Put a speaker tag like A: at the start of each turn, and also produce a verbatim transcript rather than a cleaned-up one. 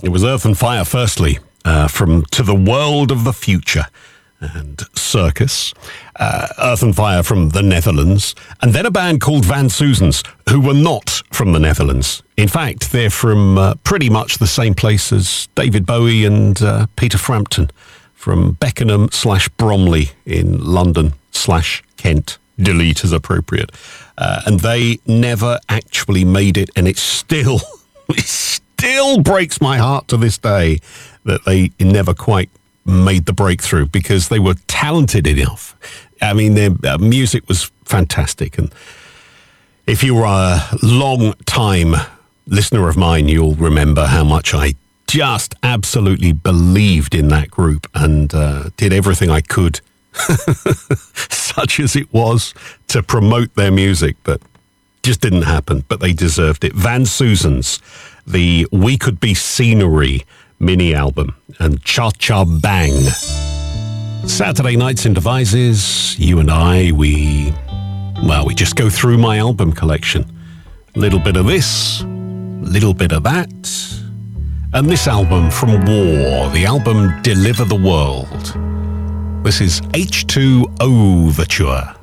A: It was Earth and Fire, firstly, uh, from To the World of the Future and Circus. Uh, Earth and Fire from the Netherlands. And then a band called Van Sousens, who were not from the Netherlands. In fact, they're from uh, pretty much the same place as David Bowie and uh, Peter Frampton, from Beckenham slash Bromley in London slash Kent. Delete as appropriate. Uh, and they never actually made it, and it's still, it still breaks my heart to this day that they never quite made the breakthrough, because they were talented enough. I mean, their uh, music was fantastic, and if you were a long time listener of mine, you'll remember how much I just absolutely believed in that group and uh, did everything I could, such as it was, to promote their music, but just didn't happen. But they deserved it. Van Sousens, the We Could Be Scenery mini album, and Cha Cha Bang. Saturday nights in Devices, you and I, we, well, we just go through my album collection. A little bit of this, a little bit of that, and this album from War, the album Deliver the World. This is H two Overture.